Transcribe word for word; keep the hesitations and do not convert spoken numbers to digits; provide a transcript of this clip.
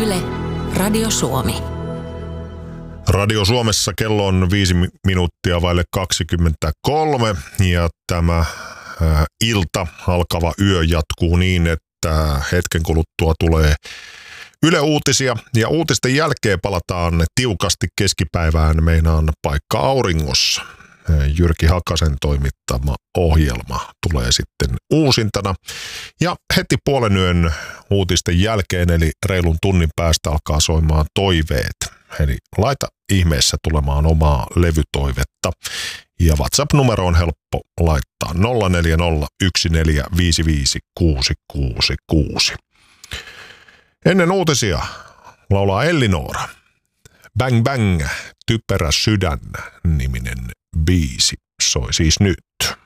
Yle, Radio Suomi. Radio Suomessa kello on viisi minuuttia vaille kaksikymmentäkolme ja tämä äh, ilta alkava yö jatkuu niin, että hetken kuluttua tulee Yle Uutisia ja uutisten jälkeen palataan tiukasti keskipäivään, meinaan paikka auringossa. Jyrki Hakasen toimittama ohjelma tulee sitten uusintana. Ja heti puolen yön uutisten jälkeen, eli reilun tunnin päästä alkaa soimaan toiveet. Eli laita ihmeessä tulemaan omaa levytoivetta. Ja WhatsApp-numero on helppo laittaa nolla neljä nolla yksi neljä viisi viisi kuusi kuusi kuusi. Ennen uutisia laulaa Ellinora. Bang Bang, typerä sydän niminen biisi soi siis nyt.